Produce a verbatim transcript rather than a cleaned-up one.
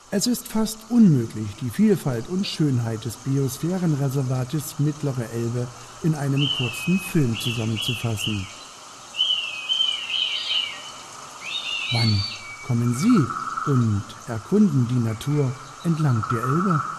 Es ist fast unmöglich, die Vielfalt und Schönheit des Biosphärenreservates Mittlere Elbe in einem kurzen Film zusammenzufassen. Wann kommen Sie und erkunden die Natur entlang der Elbe?